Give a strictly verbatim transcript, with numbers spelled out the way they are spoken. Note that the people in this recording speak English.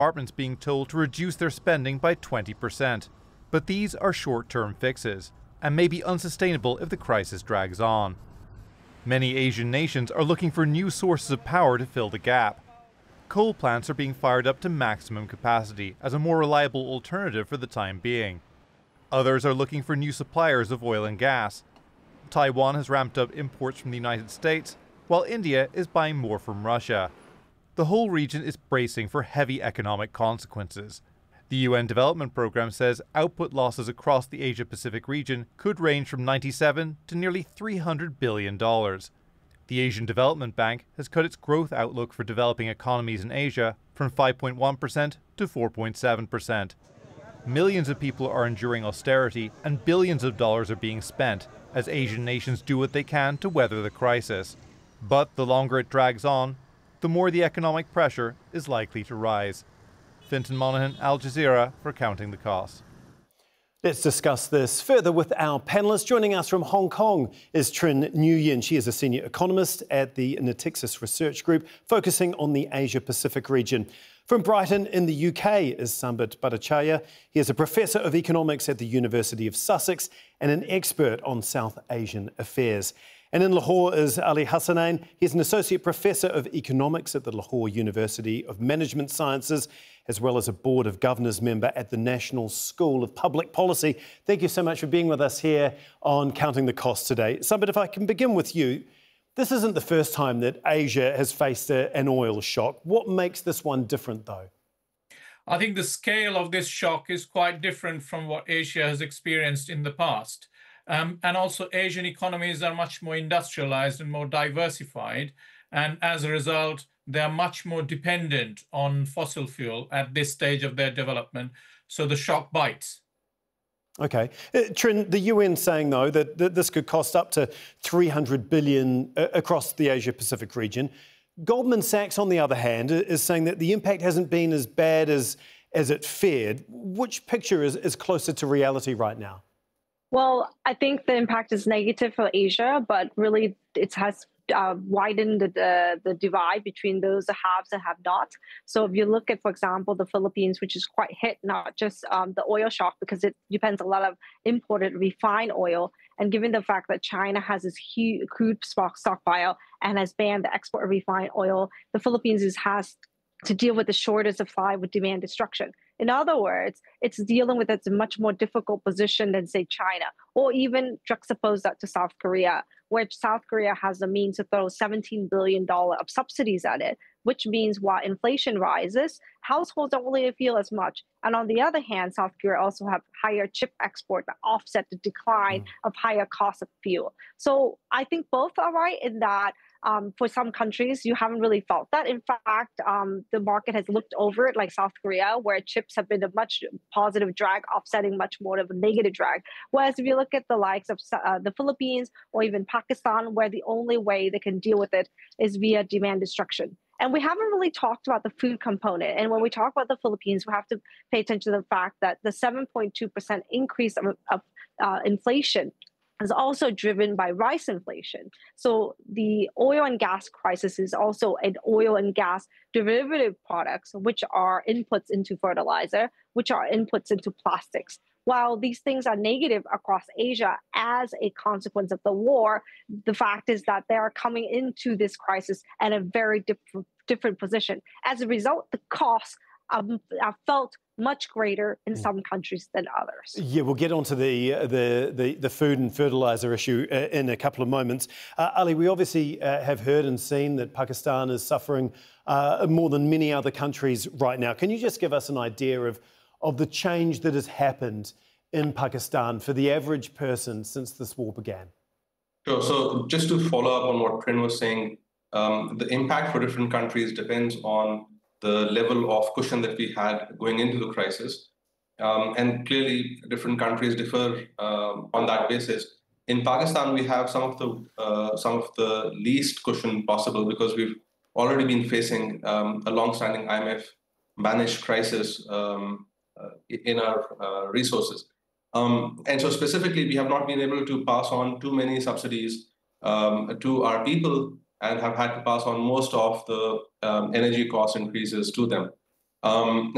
departments being told to reduce their spending by twenty percent. But these are short-term fixes, and may be unsustainable if the crisis drags on. Many Asian nations are looking for new sources of power to fill the gap. Coal plants are being fired up to maximum capacity as a more reliable alternative for the time being. Others are looking for new suppliers of oil and gas. Taiwan has ramped up imports from the United States, while India is buying more from Russia. The whole region is bracing for heavy economic consequences. The U N Development Programme says output losses across the Asia-Pacific region could range from ninety-seven to nearly three hundred billion dollars. The Asian Development Bank has cut its growth outlook for developing economies in Asia from five point one percent to four point seven percent. Millions of people are enduring austerity and billions of dollars are being spent as Asian nations do what they can to weather the crisis. But the longer it drags on, the more the economic pressure is likely to rise. Fintan Monaghan, Al Jazeera, for Counting the Cost. Let's discuss this further with our panellists. Joining us from Hong Kong is Trinh Nguyen. She is a senior economist at the Natixis Research Group, focusing on the Asia-Pacific region. From Brighton in the U K is Sambit Bhattacharya. He is a professor of economics at the University of Sussex and an expert on South Asian affairs. And in Lahore is Ali Hassanein. He's an associate professor of economics at the Lahore University of Management Sciences, as well as a Board of Governors member at the National School of Public Policy. Thank you so much for being with us here on Counting the Cost today. Sambit, if I can begin with you, this isn't the first time that Asia has faced a, an oil shock. What makes this one different, though? I think the scale of this shock is quite different from what Asia has experienced in the past. Um, and also Asian economies are much more industrialized and more diversified. And as a result, they are much more dependent on fossil fuel at this stage of their development. So the shock bites. OK. Uh, Trinh, the U N saying, though, that, that this could cost up to three hundred billion dollars uh, across the Asia-Pacific region. Goldman Sachs, on the other hand, is saying that the impact hasn't been as bad as, as it feared. Which picture is, is closer to reality right now? Well, I think the impact is negative for Asia, but really it has uh, widened the, the, the divide between those haves and have-nots. So if you look at, for example, the Philippines, which is quite hit, not just um, the oil shock, because it depends a lot of imported refined oil. And given the fact that China has this huge crude stock stockpile and has banned the export of refined oil, the Philippines is, has to deal with the shorter supply with demand destruction. In other words, it's dealing with a much more difficult position than, say, China, or even juxtapose that to South Korea, where South Korea has the means to throw seventeen billion dollars of subsidies at it, which means while inflation rises, households don't really feel as much. And on the other hand, South Korea also have higher chip export that offset the decline mm. of higher cost of fuel. So I think both are right in that Um, for some countries, you haven't really felt that. In fact, um, the market has looked over it, like South Korea, where chips have been a much positive drag, offsetting much more of a negative drag. Whereas if you look at the likes of uh, the Philippines or even Pakistan, where the only way they can deal with it is via demand destruction. And we haven't really talked about the food component. And when we talk about the Philippines, we have to pay attention to the fact that the seven point two percent increase of, of uh, inflation is also driven by rice inflation. So the oil and gas crisis is also an oil and gas derivative products, which are inputs into fertilizer, which are inputs into plastics. While these things are negative across Asia as a consequence of the war, the fact is that they are coming into this crisis at a very different, different position. As a result, the costs um, are felt much greater in some countries than others. Yeah, we'll get onto the uh, the, the the food and fertiliser issue uh, in a couple of moments. Uh, Ali, we obviously uh, have heard and seen that Pakistan is suffering uh, more than many other countries right now. Can you just give us an idea of of the change that has happened in Pakistan for the average person since this war began? Sure. So just to follow up on what Trinh was saying, um, the impact for different countries depends on the level of cushion that we had going into the crisis. Um, and clearly, different countries differ um, on that basis. In Pakistan, we have some of the uh, some of the least cushion possible because we've already been facing um, a long-standing I M F managed crisis um, uh, in our uh, resources. Um, and so specifically, we have not been able to pass on too many subsidies um, to our people and have had to pass on most of the um, energy cost increases to them. Um,